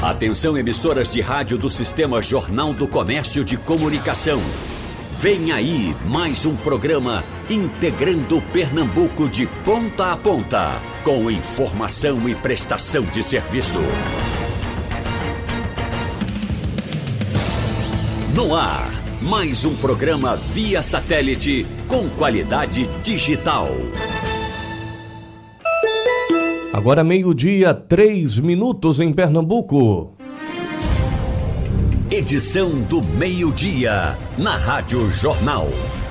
Atenção, emissoras de rádio do Sistema Jornal do Comércio de Comunicação. Vem aí mais um programa integrando Pernambuco de ponta a ponta, com informação e prestação de serviço. No ar, mais um programa via satélite com qualidade digital. Agora 12:03 em Pernambuco. Edição do meio-dia, na Rádio Jornal.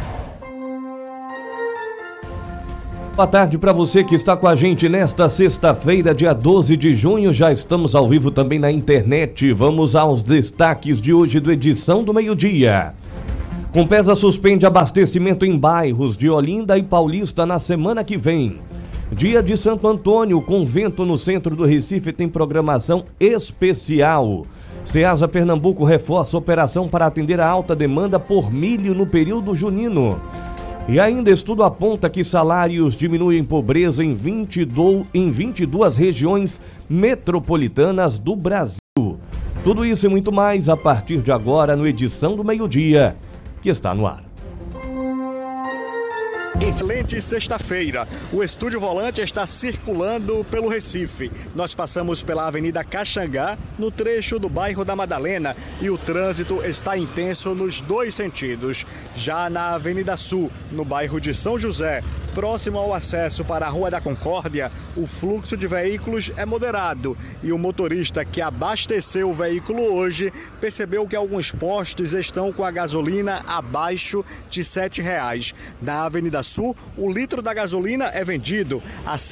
Boa tarde para você que está com a gente nesta sexta-feira, dia 12 de junho. Já estamos ao vivo também na internet. Vamos aos destaques de hoje do Edição do Meio-Dia. Compesa suspende abastecimento em bairros de Olinda e Paulista na semana que vem. Dia de Santo Antônio, o convento no centro do Recife tem programação especial. Ceasa Pernambuco reforça a operação para atender a alta demanda por milho no período junino. E ainda estudo aponta que salários diminuem pobreza em 22 regiões metropolitanas do Brasil. Tudo isso e muito mais a partir de agora no Edição do Meio-Dia, que está no ar. Excelente sexta-feira. O Estúdio Volante está circulando pelo Recife. Nós passamos pela Avenida Caxangá, no trecho do bairro da Madalena, e o trânsito está intenso nos dois sentidos. Já na Avenida Sul, no bairro de São José, próximo ao acesso para a Rua da Concórdia, o fluxo de veículos é moderado e o motorista que abasteceu o veículo hoje percebeu que alguns postos estão com a gasolina abaixo de R$ 7,00. Na Avenida Sul, o litro da gasolina é vendido a R$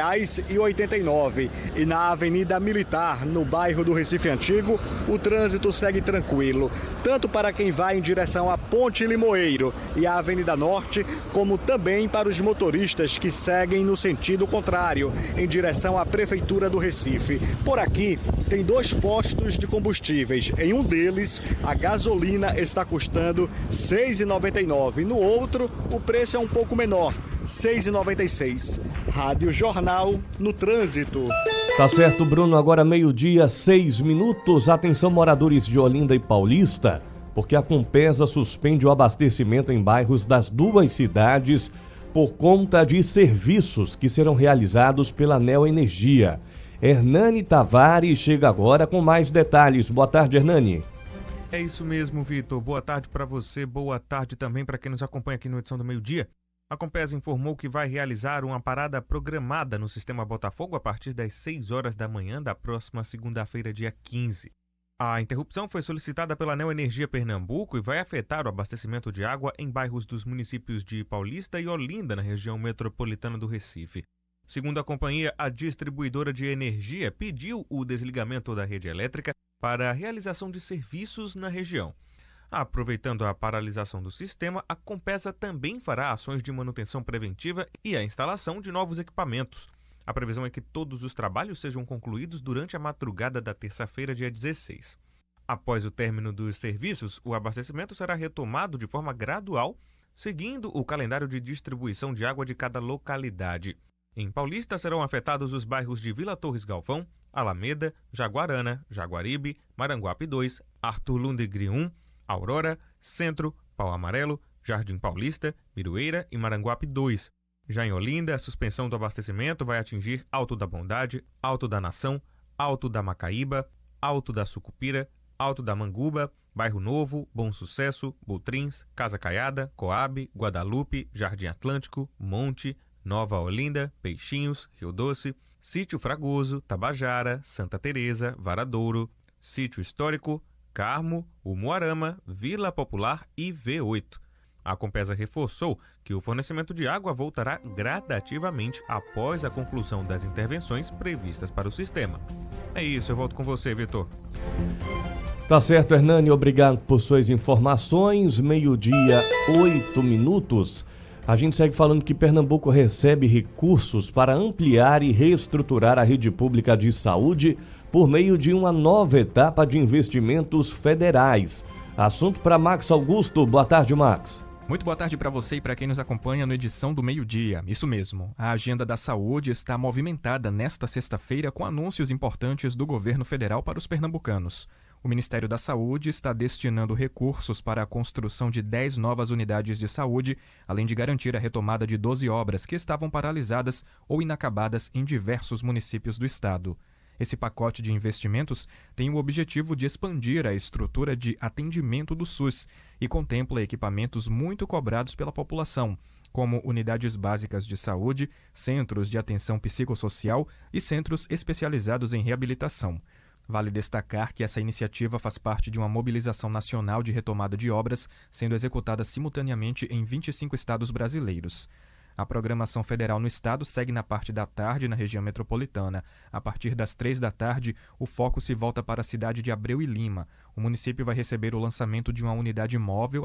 6,89. E na Avenida Militar, no bairro do Recife Antigo, o trânsito segue tranquilo, tanto para quem vai em direção à Ponte Limoeiro e à Avenida Norte, como também para os motoristas que seguem no sentido contrário, em direção à Prefeitura do Recife. Por aqui, tem dois postos de combustíveis. Em um deles, a gasolina está custando R$ 6,99. No outro, o preço é um pouco menor, R$ 6,96. Rádio Jornal no trânsito. Tá certo, Bruno. Agora 12:06. Atenção, moradores de Olinda e Paulista, porque a Compesa suspende o abastecimento em bairros das duas cidades por conta de serviços que serão realizados pela Neoenergia. Hernani Tavares chega agora com mais detalhes. Boa tarde, Hernani. É isso mesmo, Vitor. Boa tarde para você, boa tarde também para quem nos acompanha aqui no Edição do Meio-Dia. A Compesa informou que vai realizar uma parada programada no sistema Botafogo a partir das 6 horas da manhã da próxima segunda-feira, dia 15. A interrupção foi solicitada pela Neoenergia Pernambuco e vai afetar o abastecimento de água em bairros dos municípios de Paulista e Olinda, na região metropolitana do Recife. Segundo a companhia, a distribuidora de energia pediu o desligamento da rede elétrica para a realização de serviços na região. Aproveitando a paralisação do sistema, a Compesa também fará ações de manutenção preventiva e a instalação de novos equipamentos. A previsão é que todos os trabalhos sejam concluídos durante a madrugada da terça-feira, dia 16. Após o término dos serviços, o abastecimento será retomado de forma gradual, seguindo o calendário de distribuição de água de cada localidade. Em Paulista serão afetados os bairros de Vila Torres Galvão, Alameda, Jaguarana, Jaguaribe, Maranguape 2, Arthur Lundegren 1, Aurora, Centro, Pau Amarelo, Jardim Paulista, Miroeira e Maranguape 2. Já em Olinda, a suspensão do abastecimento vai atingir Alto da Bondade, Alto da Nação, Alto da Macaíba, Alto da Sucupira, Alto da Manguba, Bairro Novo, Bom Sucesso, Botrins, Casa Caiada, Coabe, Guadalupe, Jardim Atlântico, Monte, Nova Olinda, Peixinhos, Rio Doce, Sítio Fragoso, Tabajara, Santa Teresa, Varadouro, Sítio Histórico, Carmo, Umuarama, Vila Popular e V8. A Compesa reforçou que o fornecimento de água voltará gradativamente após a conclusão das intervenções previstas para o sistema. É isso, eu volto com você, Vitor. Tá certo, Hernani, obrigado por suas informações. 12:08. A gente segue falando que Pernambuco recebe recursos para ampliar e reestruturar a rede pública de saúde por meio de uma nova etapa de investimentos federais. Assunto para Max Augusto. Boa tarde, Max. Muito boa tarde para você e para quem nos acompanha no Edição do Meio-Dia. Isso mesmo, a agenda da saúde está movimentada nesta sexta-feira com anúncios importantes do governo federal para os pernambucanos. O Ministério da Saúde está destinando recursos para a construção de 10 novas unidades de saúde, além de garantir a retomada de 12 obras que estavam paralisadas ou inacabadas em diversos municípios do estado. Esse pacote de investimentos tem o objetivo de expandir a estrutura de atendimento do SUS e contempla equipamentos muito cobrados pela população, como unidades básicas de saúde, centros de atenção psicossocial e centros especializados em reabilitação. Vale destacar que essa iniciativa faz parte de uma mobilização nacional de retomada de obras, sendo executada simultaneamente em 25 estados brasileiros. A programação federal no estado segue na parte da tarde na região metropolitana. A partir das 3 da tarde, o foco se volta para a cidade de Abreu e Lima. O município vai receber o lançamento de uma unidade móvel